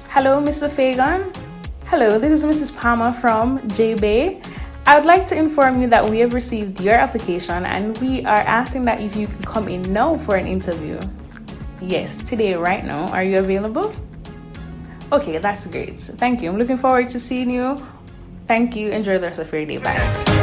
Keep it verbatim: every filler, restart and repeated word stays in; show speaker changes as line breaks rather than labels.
Hello, Mister Fagan. Hello, this is Missus Palmer from J-Bay. I would like to inform you that we have received your application and we are asking that if you can come in now for an interview. Yes, today, right now. Are you available? Okay, that's great. Thank you. I'm looking forward to seeing you. Thank you. Enjoy the rest of your day. Bye.